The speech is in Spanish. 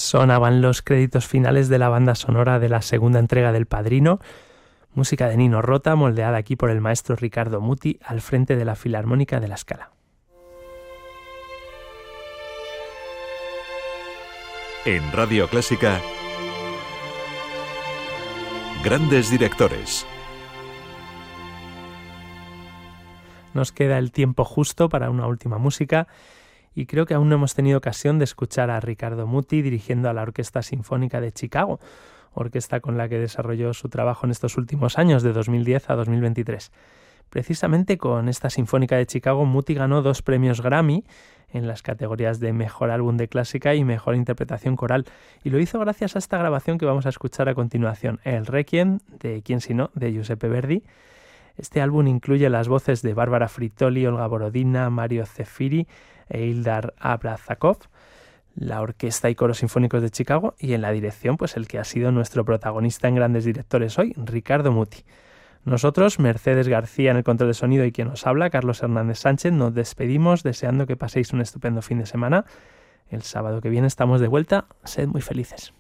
Sonaban los créditos finales de la banda sonora de la segunda entrega del Padrino, música de Nino Rota, moldeada aquí por el maestro Riccardo Muti al frente de la Filarmónica de La Scala. En Radio Clásica, Grandes Directores. Nos queda el tiempo justo para una última música y creo que aún no hemos tenido ocasión de escuchar a Riccardo Muti dirigiendo a la Orquesta Sinfónica de Chicago, orquesta con la que desarrolló su trabajo en estos últimos años, de 2010 a 2023. Precisamente con esta Sinfónica de Chicago, Muti ganó 2 premios Grammy en las categorías de Mejor Álbum de Clásica y Mejor Interpretación Coral, y lo hizo gracias a esta grabación que vamos a escuchar a continuación, el Requiem, de quién sino, de Giuseppe Verdi. Este álbum incluye las voces de Bárbara Frittoli, Olga Borodina, Mario Zeffiri e Ildar Abrazakov, la Orquesta y Coros Sinfónicos de Chicago, y en la dirección, pues el que ha sido nuestro protagonista en Grandes Directores hoy, Riccardo Muti. Nosotros, Mercedes García en el control de sonido y quien os habla, Carlos Hernández Sánchez, nos despedimos deseando que paséis un estupendo fin de semana. El sábado que viene estamos de vuelta. Sed muy felices.